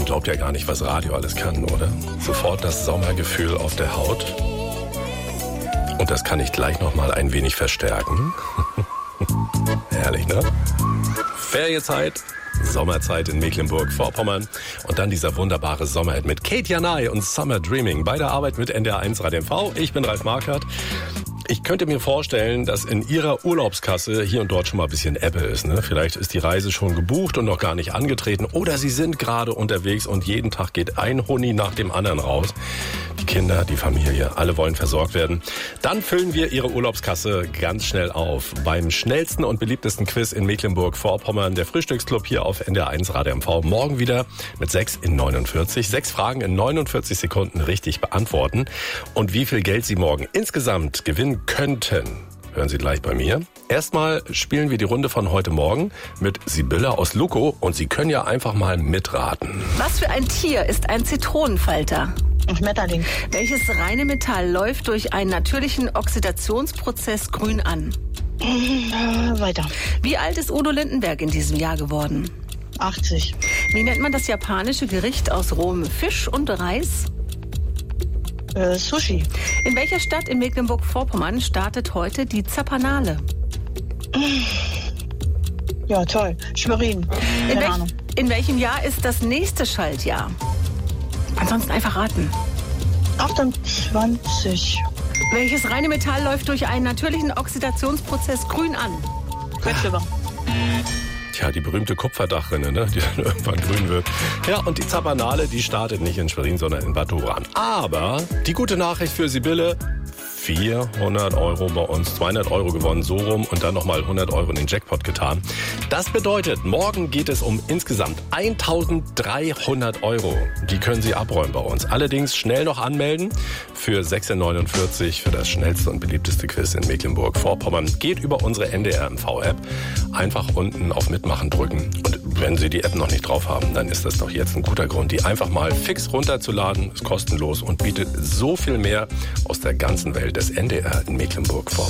glaubt ja gar nicht, was Radio alles kann, oder? Sofort das Sommergefühl auf der Haut. Und das kann ich gleich noch mal ein wenig verstärken. Herrlich, ne? Ferienzeit, Sommerzeit in Mecklenburg-Vorpommern und dann dieser wunderbare Sommerhit mit Kate Janai und Summer Dreaming bei der Arbeit mit NDR1 Radio MV. Ich bin Ralf Marquardt. Ich könnte mir vorstellen, dass in Ihrer Urlaubskasse hier und dort schon mal ein bisschen Ebbe ist. Ne? Vielleicht ist die Reise schon gebucht und noch gar nicht angetreten. Oder Sie sind gerade unterwegs und jeden Tag geht ein Huni nach dem anderen raus. Die Kinder, die Familie, alle wollen versorgt werden. Dann füllen wir Ihre Urlaubskasse ganz schnell auf. Beim schnellsten und beliebtesten Quiz in Mecklenburg-Vorpommern, der Frühstücksclub hier auf NDR1 Radio MV. Morgen wieder mit 6 in 49. 6 Fragen in 49 Sekunden richtig beantworten. Und wie viel Geld Sie morgen insgesamt gewinnen könnten, hören Sie gleich bei mir. Erstmal spielen wir die Runde von heute Morgen mit Sibylle aus Luckow und Sie können ja einfach mal mitraten. Was für ein Tier ist ein Zitronenfalter? Schmetterling. Welches reine Metall läuft durch einen natürlichen Oxidationsprozess grün an? Weiter. Wie alt ist Udo Lindenberg in diesem Jahr geworden? 80. Wie nennt man das japanische Gericht aus rohem Fisch und Reis? Sushi. In welcher Stadt in Mecklenburg-Vorpommern startet heute die Zapanale? Ja, toll. Schwerin. Keine Ahnung. In welchem Jahr ist das nächste Schaltjahr? Ansonsten einfach raten. 28. Welches reine Metall läuft durch einen natürlichen Oxidationsprozess grün an? Quecksilber. Tja, die berühmte Kupferdachrinne, ne, die dann irgendwann grün wird. Ja, und die Zapanale, die startet nicht in Schwerin, sondern in Bad Doberan. Aber die gute Nachricht für Sibylle: 400 € bei uns, 200 € gewonnen, so rum und dann nochmal 100 € in den Jackpot getan. Das bedeutet, morgen geht es um insgesamt 1.300 €. Die können Sie abräumen bei uns. Allerdings schnell noch anmelden für 6,49 für das schnellste und beliebteste Quiz in Mecklenburg-Vorpommern. Geht über unsere NDR-MV-App. Einfach unten auf Mitmachen drücken. Und wenn Sie die App noch nicht drauf haben, dann ist das doch jetzt ein guter Grund, die einfach mal fix runterzuladen. Ist kostenlos und bietet so viel mehr aus der ganzen Welt des NDR in Mecklenburg-Vorpommern.